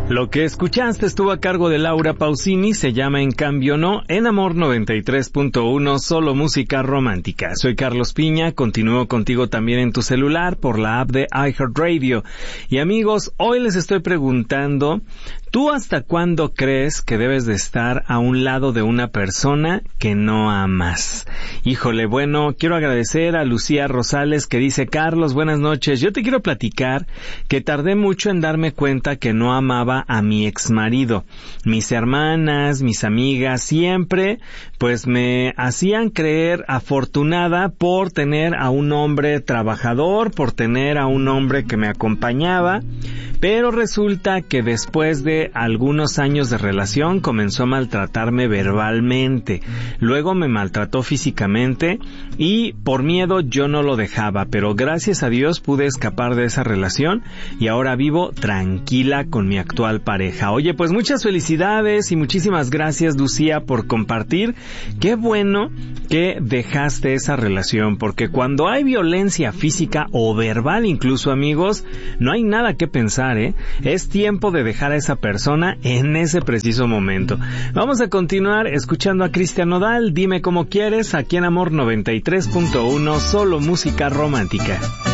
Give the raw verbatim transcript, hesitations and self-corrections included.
Lo que escuchaste estuvo a cargo de Laura Pausini, se llama En Cambio No, en Amor noventa y tres punto uno, solo música romántica. Soy Carlos Piña, continúo contigo también en tu celular por la app de iHeartRadio. Y amigos, hoy les estoy preguntando, ¿tú hasta cuándo crees que debes de estar a un lado de una persona que no amas? Híjole, bueno, quiero agradecer a Lucía Rosales que dice, Carlos, buenas noches, yo te quiero platicar que tardé mucho en darme cuenta que no amaba a mi exmarido. Mis hermanas, mis amigas, siempre pues me hacían creer afortunada por tener a un hombre trabajador, por tener a un hombre que me acompañaba, pero resulta que después de algunos años de relación comenzó a maltratarme verbalmente, luego me maltrató físicamente y por miedo yo no lo dejaba, pero gracias a Dios pude escapar de esa relación y ahora vivo tranquila con mi actual pareja. Oye, pues muchas felicidades y muchísimas gracias, Lucía, por compartir. Qué bueno que dejaste esa relación, porque cuando hay violencia física o verbal incluso, amigos, no hay nada que pensar, ¿eh? Es tiempo de dejar a esa persona en ese preciso momento. Vamos a continuar escuchando a Cristian Nodal, Dime Cómo Quieres, aquí en Amor noventa y tres punto uno, solo música romántica.